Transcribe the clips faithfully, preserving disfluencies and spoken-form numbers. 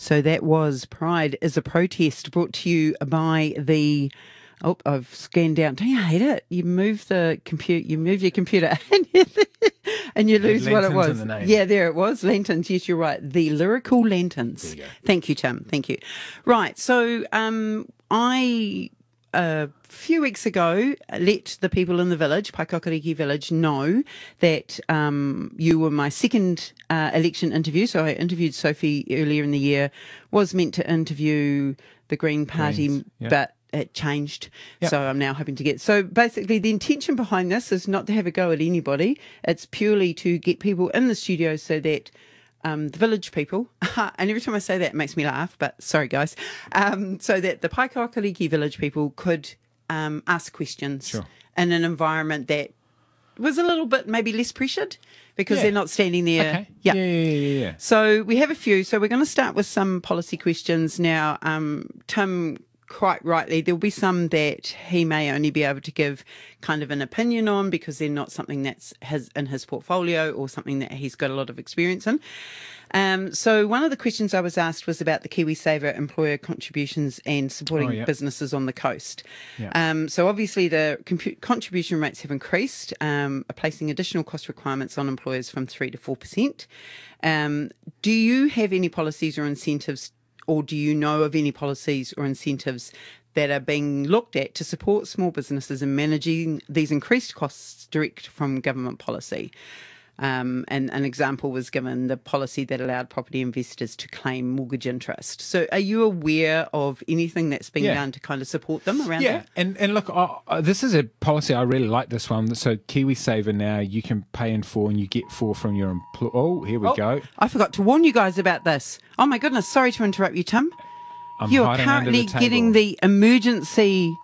So that was Pride is a Protest, brought to you by the. Oh, I've scanned down. Don't you hate it? You move the compute. You move your computer, and you, and you lose what it was. Yeah, there it was. Lanterns. Yes, you're right. The Lyrical Lanterns. There you go. Thank you, Tim. Thank you. Right. So, um, I. A few weeks ago, let the people in the village, Paikakariki village, know that um, you were my second uh, election interview. So I interviewed Sophie earlier in the year, was meant to interview the Green Party, Greens, yeah. but it changed. Yep. So I'm now hoping to get... So basically the intention behind this is not to have a go at anybody. It's purely to get people in the studio so that Um, the village people, and every time I say that it makes me laugh, but sorry guys, um, so that the Paikakariki village people could um, ask questions Sure. in an environment that was a little bit maybe less pressured because Yeah. they're not standing there. Okay. Yeah. Yeah, yeah, yeah, yeah. So we have a few. So we're going to start with some policy questions now. Um, Tim, quite rightly, there'll be some that he may only be able to give kind of an opinion on because they're not something that's his, in his portfolio or something that he's got a lot of experience in. Um, so one of the questions I was asked was about the KiwiSaver employer contributions and supporting Oh, yeah. businesses on the coast. Yeah. Um, so obviously the compu- contribution rates have increased, um, placing additional cost requirements on employers from three to four percent. Um, do you have any policies or incentives, or do you know of any policies or incentives that are being looked at to support small businesses in managing these increased costs direct from government policy? Um, and an example was given the policy that allowed property investors to claim mortgage interest. So are you aware of anything that's being Yeah. done to kind of support them around Yeah, that? and and look, uh, uh, this is a policy. I really like this one. So KiwiSaver now, you can pay in four and you get four from your employer. Oh, here we Oh, go. I forgot to warn you guys about this. Oh my goodness, sorry to interrupt you, Tim. I'm You are hiding under currently the table. getting the emergency...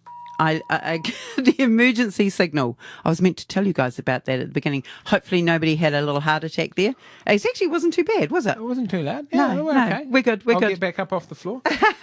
I, I, I the emergency signal. I was meant to tell you guys about that at the beginning. Hopefully nobody had a little heart attack there. It actually wasn't too bad, was it? It wasn't too loud. Yeah, No, we're no, okay. we're good, we're I'll good. get back up off the floor.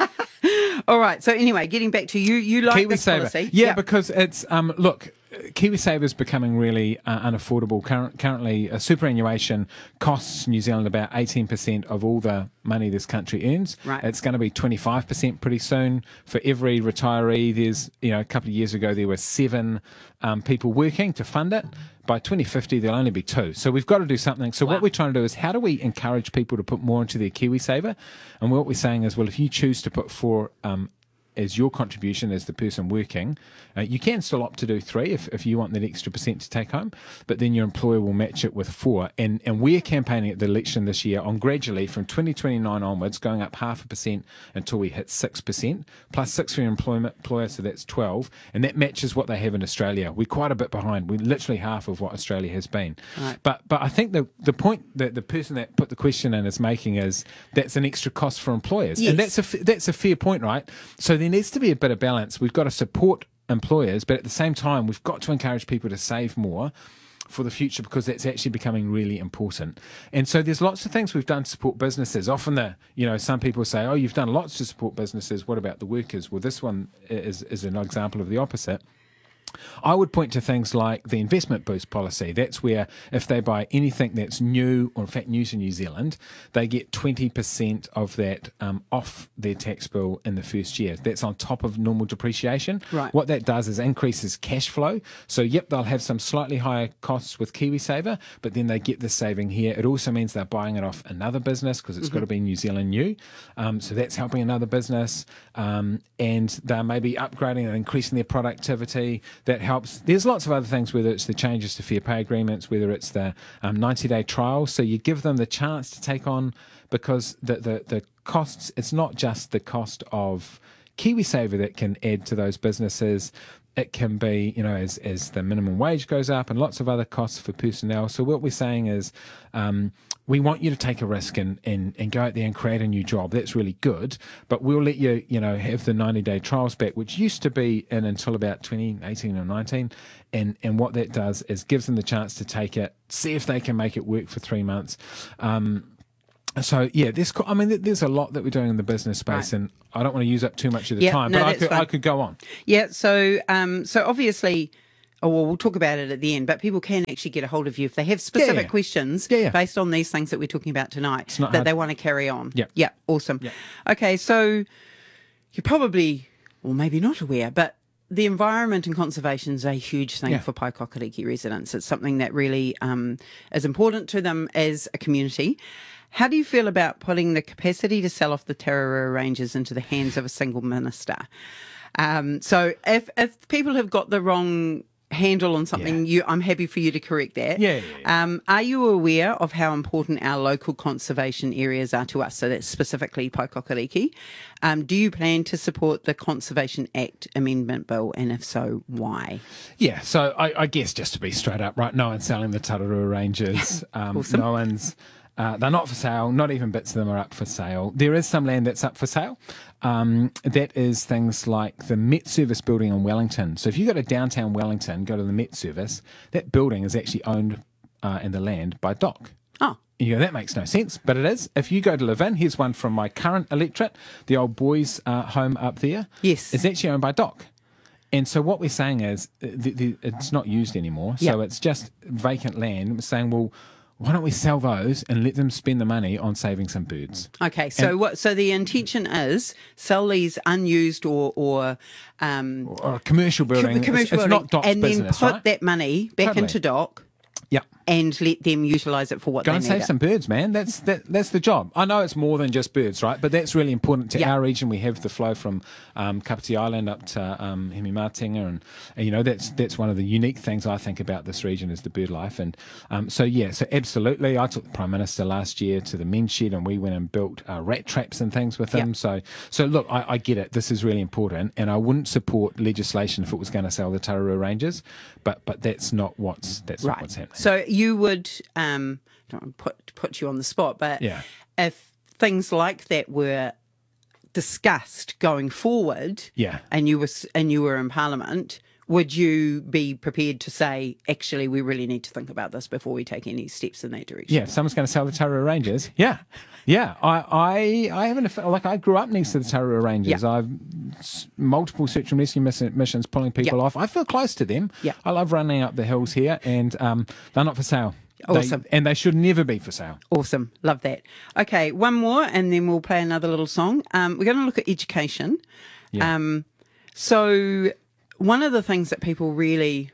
All right. So anyway, getting back to you, you like this KiwiSaver. policy. Yeah, Yep. because it's, um, look, KiwiSaver is becoming really uh, unaffordable. Current, currently, uh, superannuation costs New Zealand about eighteen percent of all the money this country earns. Right. It's going to be twenty-five percent pretty soon. For every retiree, there's, you know, a couple of years ago, there were seven um, people working to fund it. By twenty fifty, there'll only be two. So we've got to do something. So Wow. what we're trying to do is how do we encourage people to put more into their KiwiSaver? And what we're saying is, well, if you choose to put four um, as your contribution as the person working, uh, you can still opt to do three if, if you want that extra percent to take home, but then your employer will match it with four. And and we're campaigning at the election this year on gradually from twenty twenty-nine onwards, going up half a percent until we hit six percent, plus six for your employment employer, so that's twelve, and that matches what they have in Australia. We're quite a bit behind. We're literally half of what Australia has been. Right. But but I think the the point that the person that put the question in is making is that's an extra cost for employers. Yes. And that's a, f- that's a fair point, right? So there needs to be a bit of balance. We've got to support employers, but at the same time, we've got to encourage people to save more for the future because that's actually becoming really important. And so there's lots of things we've done to support businesses. Often the, you know, some people say, oh, you've done lots to support businesses. What about the workers? Well, this one is, is an example of the opposite. I would point to things like the investment boost policy. That's where if they buy anything that's new, or in fact new to New Zealand, they get twenty percent of that um, off their tax bill in the first year. That's on top of normal depreciation. Right. What that does is increases cash flow. So, yep, they'll have some slightly higher costs with KiwiSaver, but then they get the saving here. It also means they're buying it off another business because it's mm-hmm. got to be New Zealand new. Um, so that's helping another business. Um, and they're maybe upgrading and increasing their productivity. That helps. There's lots of other things, whether it's the changes to fair pay agreements, whether it's the um, ninety-day trial. So you give them the chance to take on, because the, the, the costs, it's not just the cost of KiwiSaver that can add to those businesses. It can be, you know, as, as the minimum wage goes up and lots of other costs for personnel. So what we're saying is um, we want you to take a risk and, and, and go out there and create a new job. That's really good. But we'll let you, you know, have the ninety-day trials back, which used to be in until about twenty eighteen or nineteen. And, and what that does is gives them the chance to take it, see if they can make it work for three months. Um, So yeah, this. I mean, there's a lot that we're doing in the business space, Right. and I don't want to use up too much of the Yeah, time, no, but I that's could, fine. I could go on. Yeah, so um, so obviously Oh, well, we'll talk about it at the end, but people can actually get a hold of you if they have specific Yeah, yeah. questions Yeah, yeah. based on these things that we're talking about tonight that not hard. they want to carry on. Yeah. Yeah, awesome. Yeah. Okay, so you're probably, or maybe not aware, but the environment and conservation is a huge thing Yeah. for Paikākāriki residents. It's something that really um, is important to them as a community. How do you feel about putting the capacity to sell off the Tararua Ranges into the hands of a single minister? Um, so if if people have got the wrong handle on something, Yeah. you I'm happy for you to correct that. Yeah, yeah, yeah. Um, are you aware of how important our local conservation areas are to us? So that's specifically Paikākāriki. Um, do you plan to support the Conservation Act Amendment Bill, and if so, why? Yeah, so I, I guess just to be straight up, right, no one's selling the Tararua Ranges. Um, Awesome. No one's, uh, they're not for sale. Not even bits of them are up for sale. There is some land that's up for sale. Um, that is things like the Met Service building in Wellington. So if you go to downtown Wellington, go to the Met Service, that building is actually owned uh, in the land by D O C. Oh, You go, that makes no sense, but it is. If you go to live in, here's one from my current electorate, the old boys' uh, home up there. Yes. It's actually owned by D O C. And so what we're saying is uh, the, the, it's not used anymore. So Yeah. it's just vacant land. We're saying, well, why don't we sell those and let them spend the money on saving some birds? okay. So what? So the intention is sell these unused or or um, Or a commercial building. commercial it's, it's building, not D O C's and then business, put right? that money back Totally. into D O C Yeah. and let them utilise it for what Go they and need. save it. some birds, man. That's that. That's the job. I know it's more than just birds, right? But that's really important to Yeah. our region. We have the flow from um, Kapiti Island up to um, Hemi-Martinga, and, and you know that's that's one of the unique things I think about this region is the bird life. And um, so yeah, so absolutely, I took the Prime Minister last year to the men's shed, and we went and built uh, rat traps and things with him. Yeah. So so look, I, I get it. This is really important, and I wouldn't support legislation if it was going to sell the Tararua Ranges, but but that's not what's that's not Right. what's happening. So you would um, don't want to put put you on the spot, but Yeah. if things like that were discussed going forward, Yeah. and you were s- and you were in Parliament, would you be prepared to say, actually, we really need to think about this before we take any steps in that direction? Yeah, if someone's going to sell the Tararua Ranges, yeah, yeah. I, I, I haven't like I grew up next to the Tararua Ranges. Yeah. I've s- multiple search and rescue miss- missions pulling people Yeah. off. I feel close to them. Yeah. I love running up the hills here, and um, they're not for sale. They- Awesome. and they should never be for sale. Awesome. Love that. Okay, one more and then we'll play another little song. Um, we're going to look at education. Yeah. Um, so, one of the things that people really,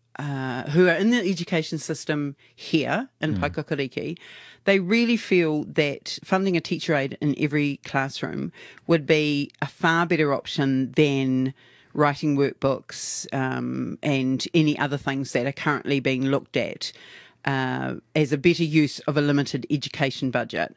uh, who are in the education system here in Hmm. Paikākāriki, they really feel that funding a teacher aide in every classroom would be a far better option than writing workbooks um, and any other things that are currently being looked at uh, as a better use of a limited education budget.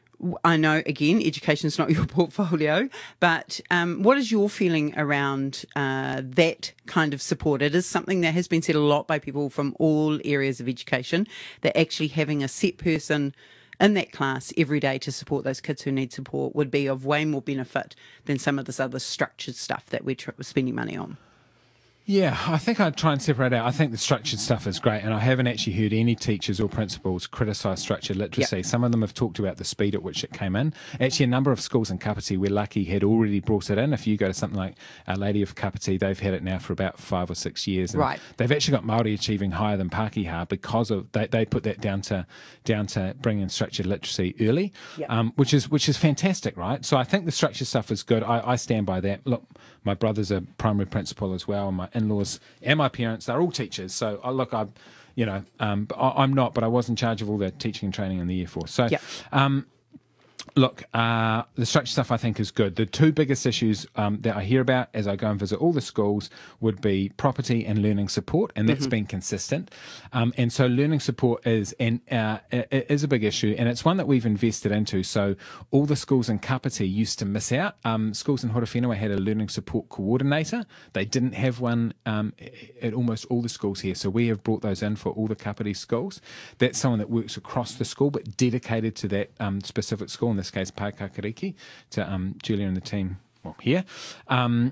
I know, again, education's not your portfolio, but um, what is your feeling around uh, that kind of support? It is something that has been said a lot by people from all areas of education, that actually having a set person in that class every day to support those kids who need support would be of way more benefit than some of this other structured stuff that we're tr- spending money on. Yeah, I think I'd try and separate out. I think the structured stuff is great, and I haven't actually heard any teachers or principals criticise structured literacy. Yep. Some of them have talked about the speed at which it came in. Actually, a number of schools in Kapiti, we're lucky, had already brought it in. If you go to something like Our Lady of Kapiti, they've had it now for about five or six years. And Right. They've actually got Māori achieving higher than Pākehā because of they, they put that down to down to bringing structured literacy early, Yep. um, which is which is fantastic, right? So I think the structured stuff is good. I, I stand by that. Look, my brother's a primary principal as well, and my in-laws and my parents, they're all teachers. So I look, I, you know, um, but I, I'm not, but I was in charge of all the teaching and training in the Air Force. So, Yep. um, look, uh, the structure stuff I think is good. The two biggest issues um, that I hear about as I go and visit all the schools would be property and learning support, and that's been consistent. Um, and so learning support is and uh, it is a big issue, and it's one that we've invested into. So all the schools in Kapiti used to miss out. Um, schools in Horowhenua had a learning support coordinator. They didn't have one um, at almost all the schools here. So we have brought those in for all the Kapiti schools. That's someone that works across the school, but dedicated to that um, specific school. In this case, Paikākāriki, to um, Julia and the team well, here. Um,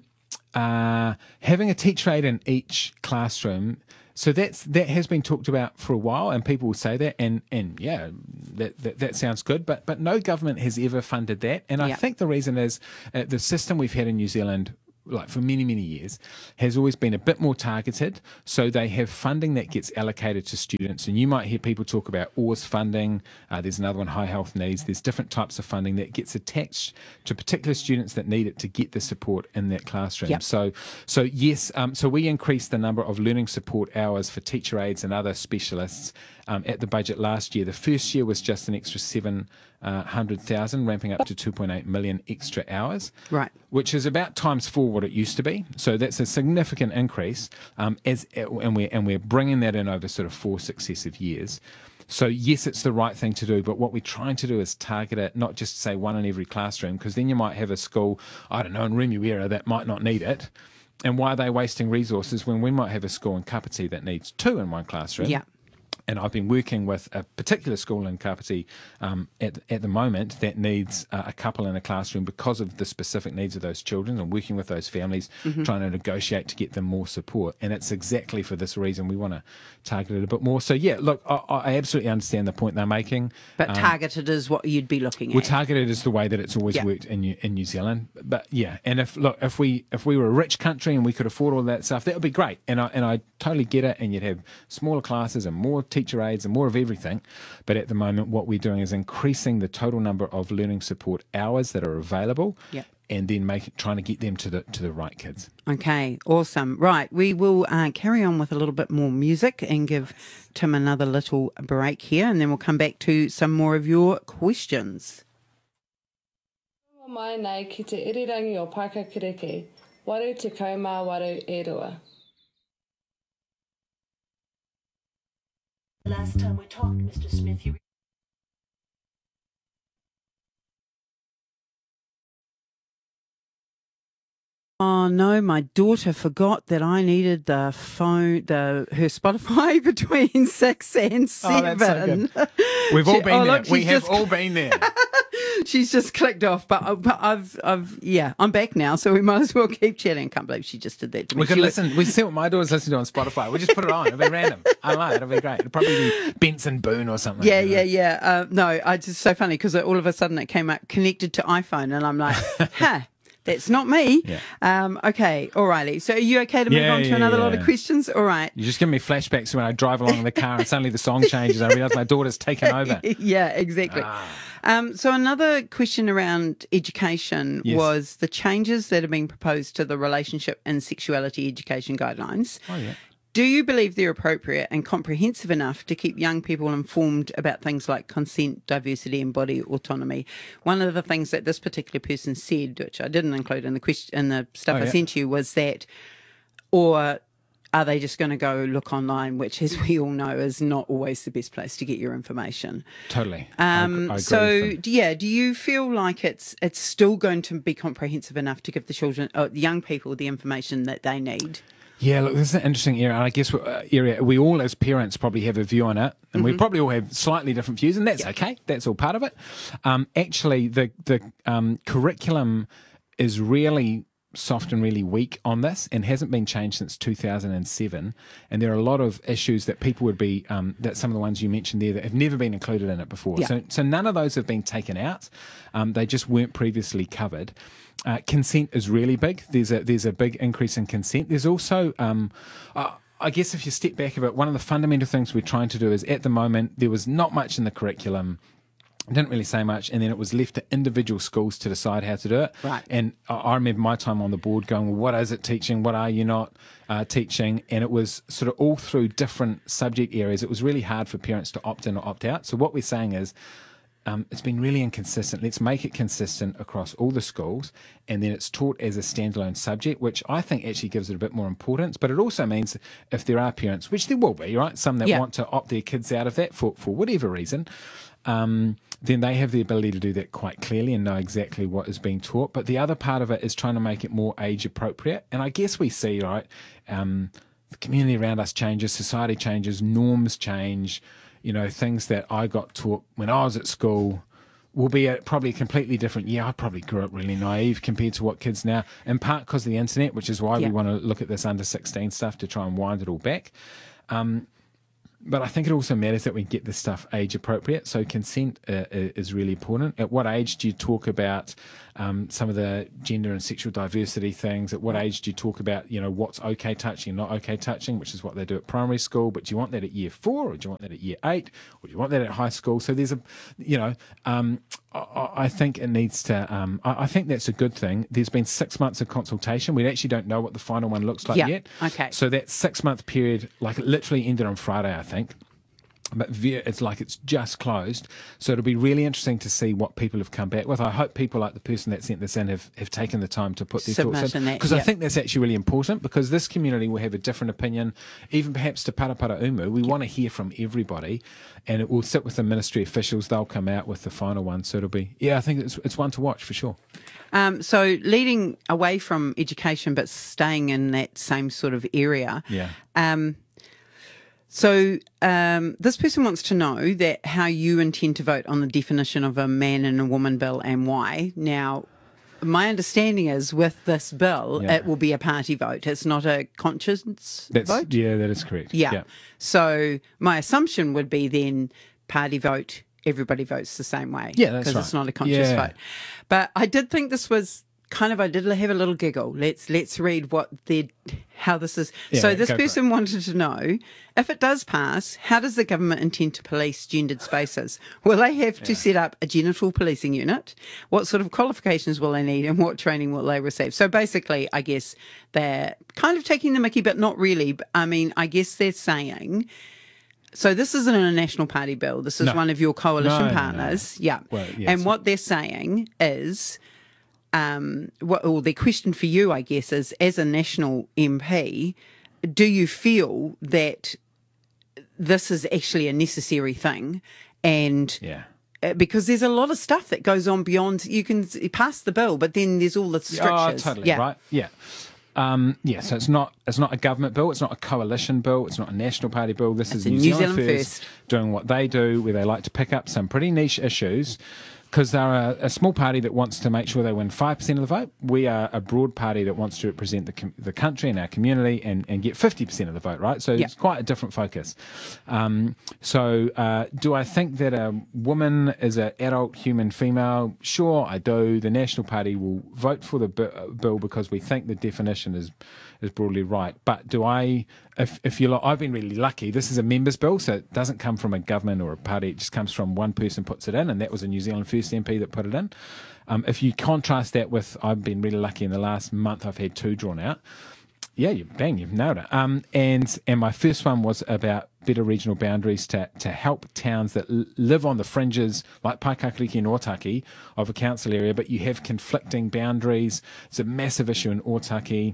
uh, having a teacher aide in each classroom, so that's that has been talked about for a while, and people will say that, and and yeah, that that, that sounds good, but but no government has ever funded that, and I Yeah. think the reason is uh, the system we've had in New Zealand like for many, many years, has always been a bit more targeted. So they have funding that gets allocated to students. And you might hear people talk about O A R S funding. Uh, there's another one, high health needs. There's different types of funding that gets attached to particular students that need it to get the support in that classroom. Yep. So, so yes, um, so we increased the number of learning support hours for teacher aides and other specialists um, at the budget last year. The first year was just an extra seven hundred thousand, ramping up to two point eight million extra hours, Right. which is about times four what it used to be. So that's a significant increase, um, as and we're and we're bringing that in over sort of four successive years. So yes, it's the right thing to do, but what we're trying to do is target it, not just say one in every classroom, because then you might have a school, I don't know, in Remuera that might not need it. And why are they wasting resources when we might have a school in Kapiti that needs two in one classroom? Yeah. And I've been working with a particular school in Kapiti um, at, at the moment that needs uh, a couple in a classroom because of the specific needs of those children, and working with those families, mm-hmm. trying to negotiate to get them more support. And it's exactly for this reason we want to target it a bit more. So, yeah, look, I, I absolutely understand the point they're making. But um, targeted is what you'd be looking Well, at. targeted is the way that it's always Yeah. worked in New, in New Zealand. But yeah, and if look, if we if we were a rich country and we could afford all that stuff, that would be great. And I and I totally get it. And you'd have smaller classes and more teacher aides and more of everything. But at the moment, what we're doing is increasing the total number of learning support hours that are available. Yeah. And then make trying to get them to the to the right kids. Okay, awesome. Right, we will uh, carry on with a little bit more music and give Tim another little break here, and then we'll come back to some more of your questions. Mai nei ki te irirangi o Paikakiriki, waru te kaumā waru e rua. Last time we talked, Mister Smith, you Oh no, my daughter forgot that I needed the phone, the her Spotify between six and Oh, seven. that's so good. We've all She- been oh, there. look, we she's have just- all been there. She's just clicked off, but, but I've, I've, yeah, I'm back now, so we might as well keep chatting. Can't believe she just did that to me. We can She was- listen. We see what my daughter's listening to on Spotify. We just put it on. It'll be random. I like it. It'll be great. It'll probably be Benson Boone or something. Yeah, you know. yeah, yeah. Uh, no, I just so funny because all of a sudden it came up connected to iPhone, and I'm like, huh. That's not me. Yeah. Um, okay, alrighty. So are you okay to move Yeah, on to yeah, another yeah. lot of questions? All right. You just give me flashbacks when I drive along in the car and suddenly the song changes. I realise my daughter's taken over. Yeah, exactly. Ah. Um, so another question around education Yes. was the changes that are being proposed to the relationship and sexuality education guidelines. Oh, yeah. Do you believe they're appropriate and comprehensive enough to keep young people informed about things like consent, diversity, and body autonomy? One of the things that this particular person said, which I didn't include in the question in the stuff Oh, I yeah. sent you, was that, or are they just going to go look online, which, as we all know, is not always the best place to get your information? Totally. I Um, ag- I agree with so, them. d- yeah, do you feel like it's it's still going to be comprehensive enough to give the children, uh, the young people, the information that they need? Yeah, look, this is an interesting area. And I guess uh, area we all as parents probably have a view on it, and we probably all have slightly different views, and that's okay. That's all part of it. Um, actually, the the um, curriculum is really soft and really weak on this, and hasn't been changed since two thousand seven. And there are a lot of issues that people would be um, that some of the ones you mentioned there that have never been included in it before. Yeah. So, so none of those have been taken out. Um, they just weren't previously covered. Uh, consent is really big. There's a there's a big increase in consent. There's also, um, uh, I guess, if you step back a bit, one of the fundamental things we're trying to do is, at the moment, there was not much in the curriculum. Didn't really say much, and then it was left to individual schools to decide how to do it. Right. And I I remember my time on the board going, well, what is it teaching? What are you not uh, teaching? And it was sort of all through different subject areas. It was really hard for parents to opt in or opt out. So what we're saying is, Um, it's been really inconsistent. Let's make it consistent across all the schools, and then it's taught as a standalone subject, which I think actually gives it a bit more importance. But it also means if there are parents, which there will be, right, some that Yeah. want to opt their kids out of that for, for whatever reason, um, then they have the ability to do that quite clearly and know exactly what is being taught. But the other part of it is trying to make it more age appropriate. And I guess we see, right, um, the community around us changes, society changes, norms change. You know, things that I got taught when I was at school will be a, probably a completely different. Yeah, I probably grew up really naive compared to what kids now, in part because of the internet, which is why Yeah. we want to look at this under sixteen stuff to try and wind it all back. Um, but I think it also matters that we get this stuff age appropriate. So consent uh, is really important. At what age do you talk about um, some of the gender and sexual diversity things. At what age do you talk about, you know, what's okay touching and not okay touching, which is what they do at primary school. But do you want that at year four, or do you want that at year eight, or do you want that at high school? So there's a, you know, um, I, I think it needs to, um, I, I think that's a good thing. There's been six months of consultation. We actually don't know what the final one looks like Yeah, yet. okay. So that six month period, like it literally ended on Friday, I think. But it's like it's just closed. So it'll be really interesting to see what people have come back with. I hope people like the person that sent this in have, have taken the time to put their Submit thoughts in. in that, Because I yep. think that's actually really important, because this community will have a different opinion, even perhaps to Parapara Umu. We want to hear from everybody, and it will sit with the ministry officials. They'll come out with the final one. So it'll be, yeah, I think it's, it's one to watch for sure. Um, so leading away from education but staying in that same sort of area. Yeah. Um, so um, this person wants to know that how you intend to vote on the definition of a man and a woman bill and why. Now, my understanding is with this bill, Yeah. it will be a party vote. It's not a conscience That's, vote. yeah, that is correct. Yeah. So my assumption would be then party vote, everybody votes the same way. Yeah, that's Because right. it's not a conscious Yeah. vote. But I did think this was kind of, I did have a little giggle. Let's let's read what they how this is. Yeah, so this go for person wanted to know, if it does pass, how does the government intend to police gendered spaces? Will they have to set up a genital policing unit? What sort of qualifications will they need, and what training will they receive? So basically, I guess they're kind of taking the mickey, but not really. I mean, I guess they're saying, so this isn't a National Party bill. This is No. one of your coalition No, no, no. partners. Yeah. Well, yes. And what they're saying is, um, what, or their question for you, I guess, is as a national M P, do you feel that this is actually a necessary thing? And Yeah. uh, because there's a lot of stuff that goes on beyond, you can s- pass the bill, but then there's all the strictures. Oh, totally, yeah. right? Yeah. Um, yeah, so it's not it's not a government bill, it's not a coalition bill, it's not a National Party bill. This is a New, New Zealand, Zealand First, First. doing what they do, where they like to pick up some pretty niche issues, because they're a, a small party that wants to make sure they win five percent of the vote. We are a broad party that wants to represent the com- the country and our community and, and get fifty percent of the vote, right? So Yeah. it's quite a different focus. Um, so uh, do I think that a woman is an adult human female? Sure, I do. The National Party will vote for the bi- bill because we think the definition is is broadly right. But do I, if, if you like, I've been really lucky. This is a members bill, so it doesn't come from a government or a party. It just comes from one person puts it in, and that was a New Zealand First M P that put it in. Um, if you contrast that with, I've been really lucky in the last month, I've had two drawn out. Yeah, you bang, you've nailed it. Um, and and my first one was about better regional boundaries to, to help towns that l- live on the fringes, like Paikakariki and Otaki, of a council area, but you have conflicting boundaries. It's a massive issue in Otaki.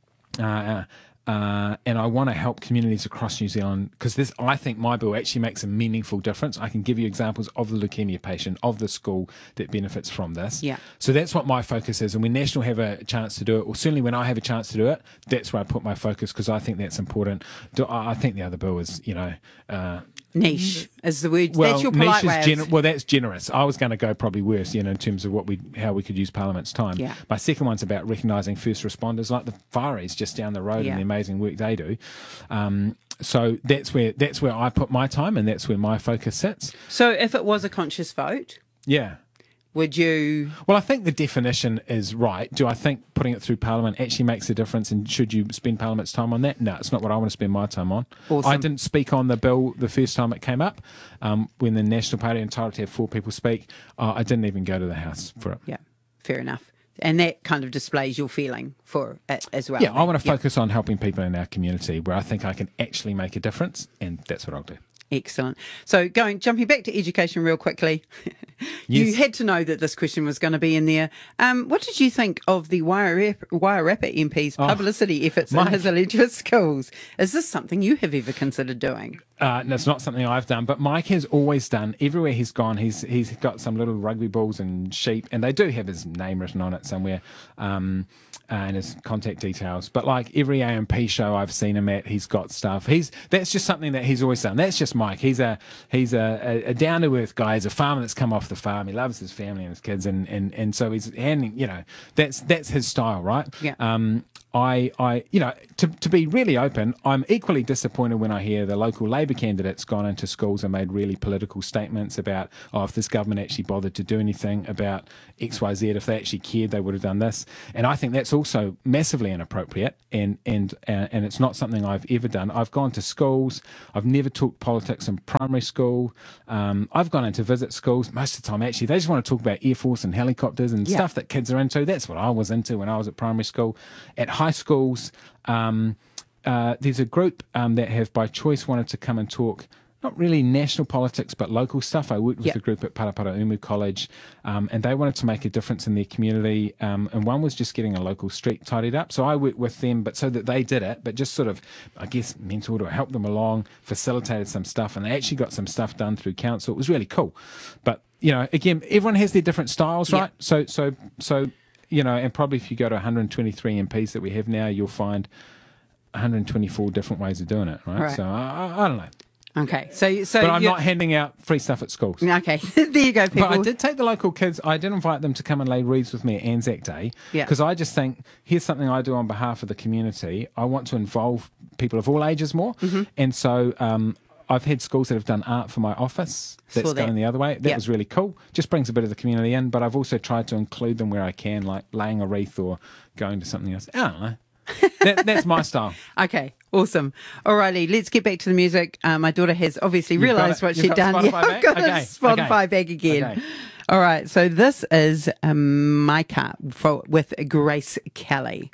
Uh, uh, and I want to help communities across New Zealand, because this, I think my bill actually makes a meaningful difference. I can give you examples of the leukemia patient, of the school that benefits from this. Yeah. So that's what my focus is. And when National have a chance to do it, or certainly when I have a chance to do it, that's where I put my focus, because I think that's important. Do, I I think the other bill is, you know, uh, Niche is the word. well, That's your niche polite is way of- gener- well, that's generous. I was going to go probably worse, you know, in terms of what we, how we could use Parliament's time. Yeah. My second one's about recognising first responders, like the fireys just down the road Yeah. and the amazing work they do. Um, so that's where that's where I put my time, and that's where my focus sits. So if it was a conscious vote, Yeah. would you? Well, I think the definition is right. Do I think putting it through Parliament actually makes a difference, and should you spend Parliament's time on that? No, it's not what I want to spend my time on. Awesome. I didn't speak on the bill the first time it came up. Um, when the National Party entitled to have four people speak, uh, I didn't even go to the House for it. Yeah, fair enough. And that kind of displays your feeling for it as well. Yeah, I want to focus on helping people in our community where I think I can actually make a difference, and that's what I'll do. Excellent. So going jumping back to education real quickly, you Yes. had to know that this question was going to be in there. Um, what did you think of the Wairarapa, Wairarapa M P's publicity efforts in Mike. his alleged schools? Is this something you have ever considered doing? Uh, no, it's not something I've done, but Mike has always done. Everywhere he's gone, he's he's got some little rugby balls and sheep, and they do have his name written on it somewhere, um, and his contact details. But like every A M P show I've seen him at, he's got stuff. He's that's just something that he's always done. That's just Mike. He's a he's a, a, a down to earth guy. He's a farmer that's come off the farm. He loves his family and his kids, and and, and so he's handing. You know, that's that's his style, right? Yeah. Um, I, I, you know, to, to be really open, I'm equally disappointed when I hear the local Labour candidates gone into schools and made really political statements about, oh, if this government actually bothered to do anything about X, Y, Z, if they actually cared, they would have done this. And I think that's also massively inappropriate, and and uh, and it's not something I've ever done. I've gone to schools. I've never taught politics in primary school. Um, I've gone in to visit schools. Most of the time, actually, they just want to talk about Air Force and helicopters and Yeah. stuff that kids are into. That's what I was into when I was at primary school. At high schools, um, uh, there's a group um, that have by choice wanted to come and talk, not really national politics, but local stuff. I worked with Yep. a group at Parapara Umu College, um, and they wanted to make a difference in their community. Um, and one was just getting a local street tidied up. So I worked with them, but so that they did it, but just sort of, I guess, mentored or helped them along, facilitated some stuff, and they actually got some stuff done through council. It was really cool. But, you know, again, everyone has their different styles, Yep. right? So, so, so, you know, and probably if you go to one hundred twenty-three M Ps that we have now, you'll find one hundred twenty-four different ways of doing it, right? Right. So I, I, I don't know. Okay, so so But I'm you're- not handing out free stuff at schools. Okay, there you go, people. But I did take the local kids, I did invite them to come and lay wreaths with me at Anzac Day. Yeah. Because I just think, here's something I do on behalf of the community. I want to involve people of all ages more. Mm-hmm. And so um, I've had schools that have done art for my office. That's Saw that. going the other way. That Yeah. was really cool. Just brings a bit of the community in. But I've also tried to include them where I can, like laying a wreath or going to something else. I don't know. that, that's my style. Okay, awesome. Alrighty, let's get back to the music. Uh, my daughter has obviously You've got realised it? what You've she'd got done. Spotify Yeah, back? I've got Okay, a Spotify okay. back again. Okay. All right, so this is um, Micah for, with Grace Kelly.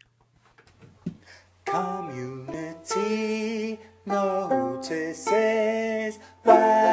Community notices why